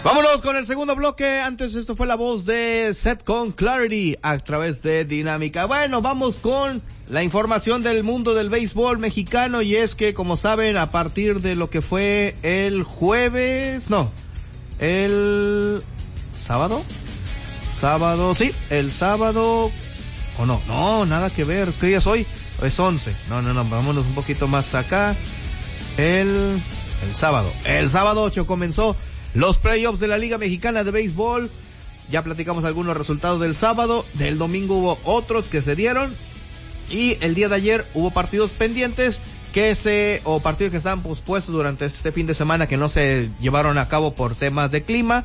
Vámonos con el segundo bloque. Antes esto fue la voz de Seth con Clarity a través de Dinámica. Bueno, vamos con la información del mundo del béisbol mexicano, y es que, como saben, a partir de lo que fue el sábado, el sábado, o no, nada que ver. ¿Qué día es hoy? Es 11. No, vámonos un poquito más acá. El sábado 8 comenzó los playoffs de la Liga Mexicana de Béisbol. Ya platicamos algunos resultados del sábado. Del domingo hubo otros que se dieron. Y el día de ayer hubo partidos pendientes o partidos que estaban pospuestos durante este fin de semana, que no se llevaron a cabo por temas de clima,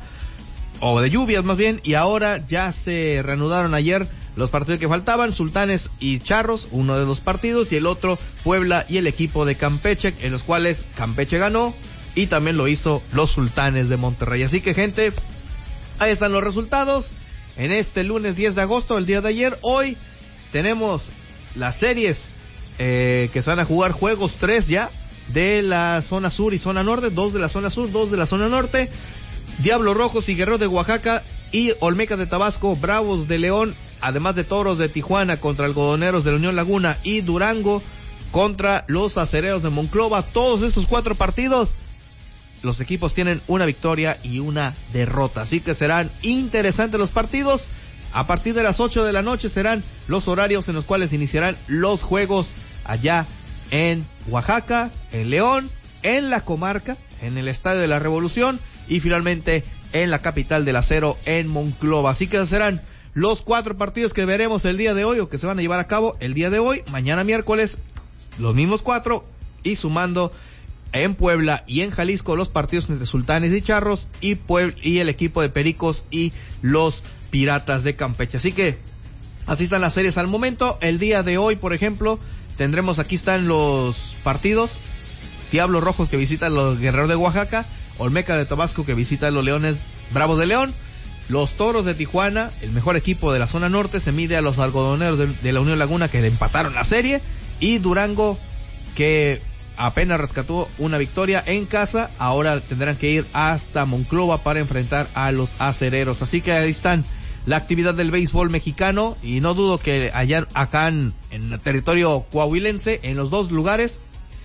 o de lluvias más bien, y ahora ya se reanudaron ayer los partidos que faltaban. Sultanes y Charros, uno de los partidos, y el otro Puebla y el equipo de Campeche, en los cuales Campeche ganó, y también lo hizo los Sultanes de Monterrey. Así que, gente, ahí están los resultados en este lunes 10 de agosto, el día de ayer. Hoy tenemos las series que se van a jugar, juegos 3 ya de la zona sur y zona norte, 2 de la zona sur, 2 de la zona norte. Diablos Rojos y Guerreros de Oaxaca y Olmecas de Tabasco, Bravos de León, además de Toros de Tijuana contra Algodoneros de la Unión Laguna, y Durango contra los Acereros de Monclova. Todos estos 4 partidos, los equipos tienen una victoria y una derrota, así que serán interesantes los partidos. A partir de las 8 de la noche serán los horarios en los cuales iniciarán los juegos allá en Oaxaca, en León, en la comarca, en el Estadio de la Revolución, y finalmente en la capital del acero, en Monclova. Así que serán los 4 partidos que veremos el día de hoy, o que se van a llevar a cabo el día de hoy. Mañana miércoles los mismos 4, y sumando en Puebla y en Jalisco los partidos entre Sultanes y Charros, y el equipo de Pericos y los Piratas de Campeche. Así que así están las series al momento. El día de hoy, por ejemplo, aquí están los partidos: Diablos Rojos, que visitan los Guerreros de Oaxaca; Olmeca de Tabasco, que visita a los Leones Bravos de León; los Toros de Tijuana, el mejor equipo de la zona norte, se mide a los Algodoneros de la Unión Laguna, que le empataron la serie; y Durango, que apenas rescató una victoria en casa, ahora tendrán que ir hasta Monclova para enfrentar a los Acereros. Así que ahí están la actividad del béisbol mexicano, y no dudo que acá en el territorio coahuilense, en los 2 lugares,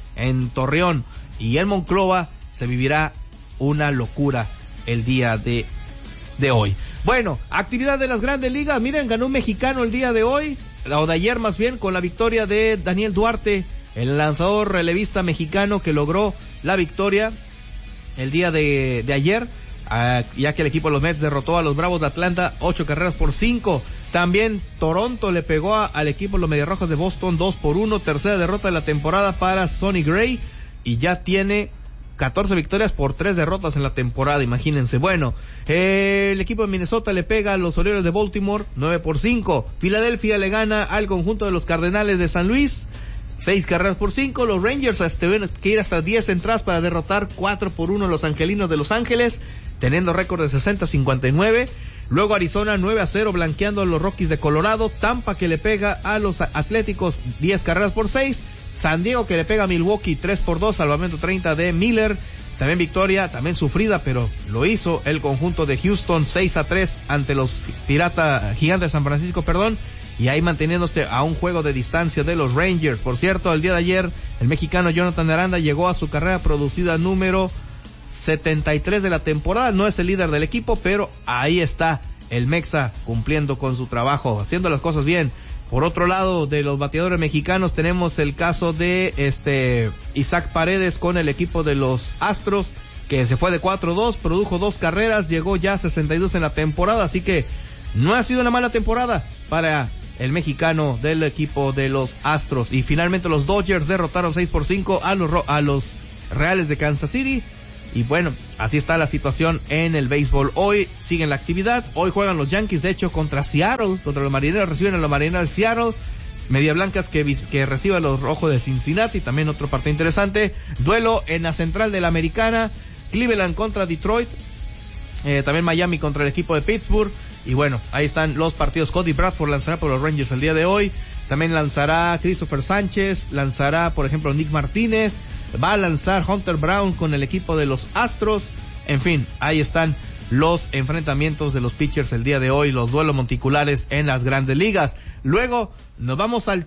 en Torreón y en Monclova, se vivirá una locura el día de hoy. Bueno, actividad de las Grandes Ligas. Miren, ganó un mexicano el día de hoy, o de ayer más bien, con la victoria de Daniel Duarte, el lanzador relevista mexicano, que logró la victoria el día de ayer, ya que el equipo de los Mets derrotó a los Bravos de Atlanta 8-5. También Toronto le pegó al equipo de los Mediarrojas de Boston 2-1, tercera derrota de la temporada para Sonny Gray, y ya tiene 14 victorias por 3 derrotas en la temporada, imagínense. Bueno, el equipo de Minnesota le pega a los Orioles de Baltimore 9-5. Filadelfia le gana al conjunto de los Cardenales de San Luis 6-5. Los Rangers tuvieron que ir hasta 10 entradas para derrotar 4-1 a los Angelinos de Los Ángeles, teniendo récord de 60-59. Luego Arizona 9-0 blanqueando a los Rockies de Colorado. Tampa, que le pega a los Atléticos 10-6. San Diego, que le pega a Milwaukee 3-2, salvamento 30 de Miller. También victoria, también sufrida, pero lo hizo el conjunto de Houston 6-3 ante los Gigantes de San Francisco, y ahí manteniéndose a un juego de distancia de los Rangers. Por cierto, el día de ayer, el mexicano Jonathan Aranda llegó a su carrera producida número 73 de la temporada. No es el líder del equipo, pero ahí está el Mexa cumpliendo con su trabajo, haciendo las cosas bien. Por otro lado, de los bateadores mexicanos, tenemos el caso de Isaac Paredes con el equipo de los Astros, que se fue de 4-2, produjo 2 carreras, llegó ya a 62 en la temporada, así que no ha sido una mala temporada para el mexicano del equipo de los Astros. Y finalmente los Dodgers derrotaron 6-5 a los Reales de Kansas City. Y bueno, así está la situación en el béisbol. Hoy siguen la actividad. Hoy juegan los Yankees, de hecho, contra Seattle, contra los Marineros. Reciben a los Marineros de Seattle. Media Blancas que recibe a los Rojos de Cincinnati, también otro partido interesante. Duelo en la Central de la Americana, Cleveland contra Detroit. También Miami contra el equipo de Pittsburgh. Y bueno, ahí están los partidos. Cody Bradford lanzará por los Rangers el día de hoy. También lanzará Christopher Sánchez, lanzará por ejemplo Nick Martínez, va a lanzar Hunter Brown con el equipo de los Astros. En fin, ahí están los enfrentamientos de los pitchers el día de hoy, los duelos monticulares en las grandes ligas. Luego nos vamos al